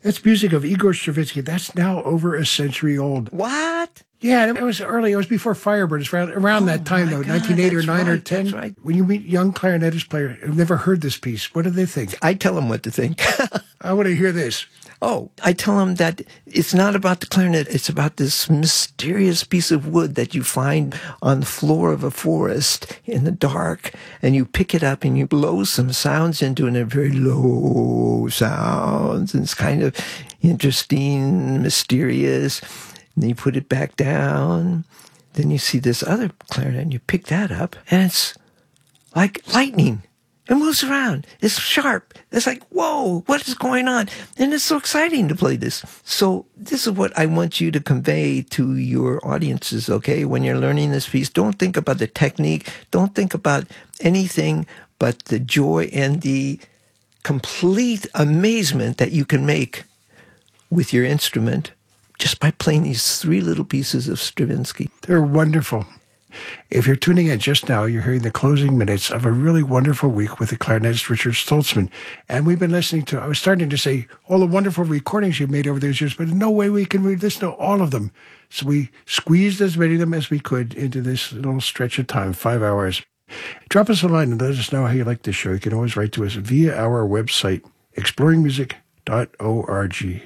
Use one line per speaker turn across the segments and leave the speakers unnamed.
That's music of Igor Stravinsky. That's now over a century old.
What?
Yeah, it was early. It was before Firebird. It's around that time, though, 1980 or 9 or 10.
Right.
When you meet young clarinetist players who've never heard this piece, what do they think?
I tell them what to think.
I want to hear this.
Oh, I tell them that it's not about the clarinet. It's about this mysterious piece of wood that you find on the floor of a forest in the dark, and you pick it up and you blow some sounds into it, and they're very low sounds, and it's kind of interesting, mysterious. And then you put it back down. Then you see this other clarinet, and you pick that up, and it's like lightning. It moves around. It's sharp. It's like, whoa, what is going on? And it's so exciting to play this. So this is what I want you to convey to your audiences, okay? When you're learning this piece, don't think about the technique. Don't think about anything but the joy and the complete amazement that you can make with your instrument just by playing these three little pieces of Stravinsky.
They're wonderful. If you're tuning in just now, you're hearing the closing minutes of a really wonderful week with the clarinetist Richard Stoltzman. And we've been listening to, I was starting to say, all the wonderful recordings you've made over those years, but in no way we can listen to all of them. So we squeezed as many of them as we could into this little stretch of time, 5 hours. Drop us a line and let us know how you like this show. You can always write to us via our website, exploringmusic.org.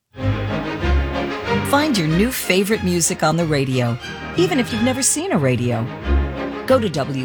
Find your new favorite music on the radio, even if you've never seen a radio. Go to